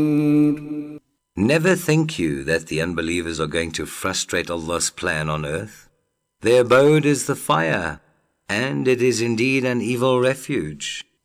Never think you that the unbelievers are going to frustrate Allah's plan on earth. Their abode is the fire, and it is indeed an evil refuge.